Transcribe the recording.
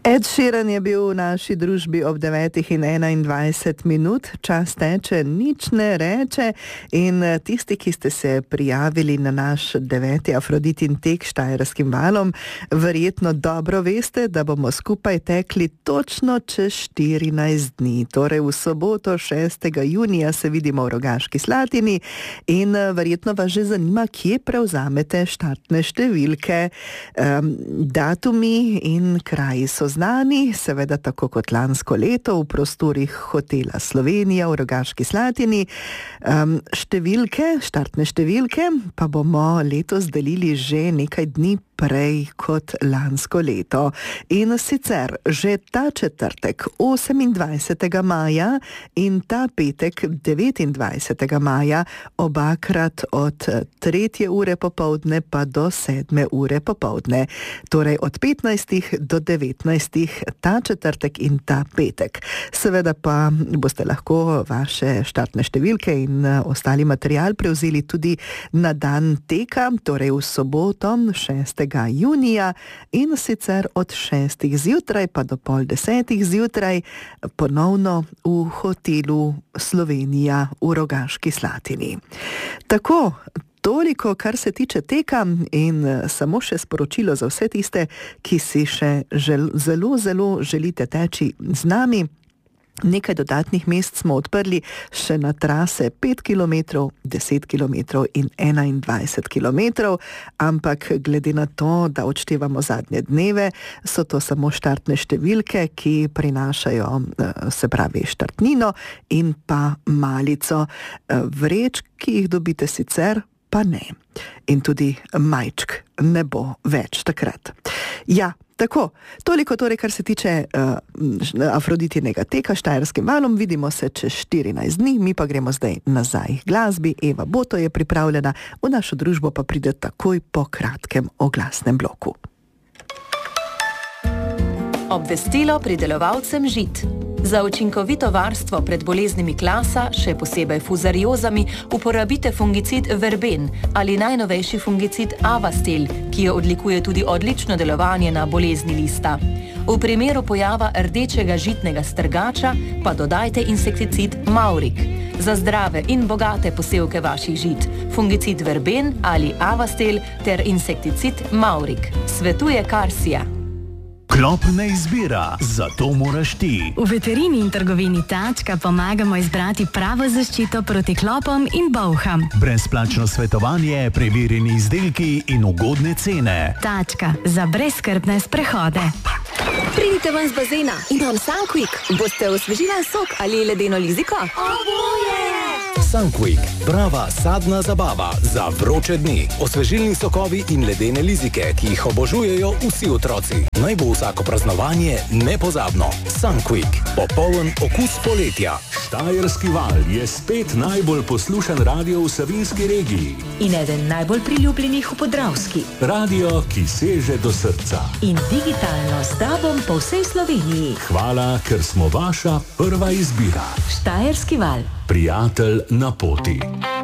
Ed Sheeran je bil v naši družbi ob 9:21. Čas teče, nič ne reče in tisti, ki ste se prijavili na naš 9. Afroditin tek Štajerskim valom, verjetno dobro veste, da bomo skupaj tekli točno čez 14 dni. Torej v soboto 6. junija se vidimo v Rogaški Slatini in verjetno vas že zanima, kje prevzamete štartne številke. Datumi in kraji so znani, seveda tako kot lansko leto v prostorih hotela Slovenija v Rogaški Slatini. Štartne številke pa bomo letos delili že nekaj dni prej kot lansko leto. In sicer že ta četrtek 28. maja in ta petek 29. maja obakrat od 3. ure popoldne pa do 7. ure popoldne. Torej od 15. do 19. ta četrtek in ta petek. Seveda pa boste lahko vaše štartne številke in ostali material prevzeli tudi na dan teka, torej v soboto 6. junija in sicer od 6. zjutraj pa do 9:30 zjutraj ponovno v hotelu Slovenija v Rogaški Slatini. Tako, toliko, kar se tiče teka in samo še sporočilo za vse tiste, ki si še zelo želite teči z nami. Nekaj dodatnih mest smo odprli še na trase 5 km, 10 km in 21 km, ampak glede na to, da odštevamo zadnje dneve, so to samo štartne številke, ki prinašajo, se pravi, štartnino in pa malico. Vrečk, ki jih dobite sicer, pa ne. In tudi majčk ne bo več takrat. Ja, tako, toliko torej, kar se tiče Afroditinega teka Štajerskim valom. Vidimo se čez 14 dni, mi pa gremo zdaj nazaj k glasbi. Eva Boto je pripravljena, v našo družbo pa pride takoj po kratkem oglasnem bloku. Obvestilo pridelovalcem žit. Za učinkovito varstvo pred boleznimi klasa, še posebej fuzariozami, uporabite fungicid Verben ali najnovejši fungicid Avastel, ki jo odlikuje tudi odlično delovanje na bolezni lista. V primeru pojava rdečega žitnega strgača pa dodajte insekticid Maurik. Za zdrave in bogate posevke vaših žit, fungicid Verben ali Avastel ter insekticid Maurik. Svetuje Karsija. Klop ne izbira, zato moraš ti. V veterini in trgovini Tačka pomagamo izbrati pravo zaščito proti klopom in bolham. Brezplačno svetovanje, preverjeni izdelki in ugodne cene. Tačka za brezskrbne sprehode. Pridite ven z bazena, imam Sunquick. Boste osvežila sok ali ledeno liziko? Oboje! Sunquick, prava sadna zabava za vroče dni. Osvežilni sokovi in ledene lizike, ki jih obožujejo vsi otroci. Naj bo vsako praznovanje nepozabno. Sunquick, popoln okus poletja. Štajerski val je spet najbolj poslušan radio v Savinjski regiji. In eden najbolj priljubljenih v Podravski. Radio, ki seže do srca. In digitalno s tobom po vsej Sloveniji. Hvala, ker smo vaša prva izbira. Štajerski val. Prijatelj na poti.